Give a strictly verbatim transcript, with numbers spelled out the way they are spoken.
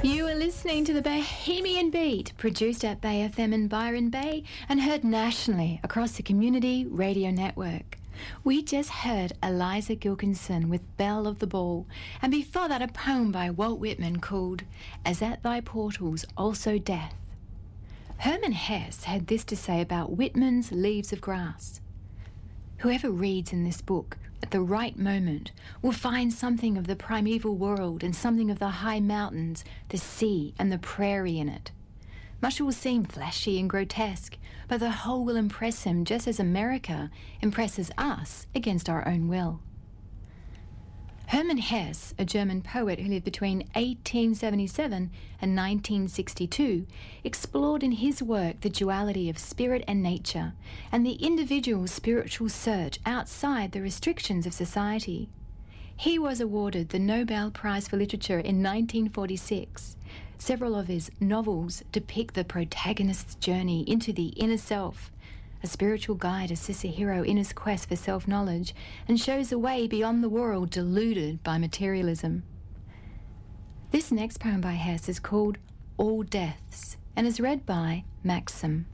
You are listening to the Bohemian Beat, produced at Bay F M in Byron Bay and heard nationally across the Community Radio Network. We just heard Eliza Gilkinson with Belle of the Ball, and before that a poem by Walt Whitman called As at Thy Portals Also Death. Hermann Hesse had this to say about Whitman's Leaves of Grass. Whoever reads in this book at the right moment will find something of the primeval world and something of the high mountains, the sea and the prairie in it. Much will seem flashy and grotesque, but the whole will impress him just as America impresses us against our own will. Hermann Hesse, a German poet who lived between eighteen seventy-seven and nineteen sixty-two, explored in his work the duality of spirit and nature and the individual's spiritual search outside the restrictions of society. He was awarded the Nobel Prize for Literature in nineteen forty-six. Several of his novels depict the protagonist's journey into the inner self. A spiritual guide assists a hero in his quest for self-knowledge and shows a way beyond the world deluded by materialism. This next poem by Hesse is called All Deaths and is read by Maxim.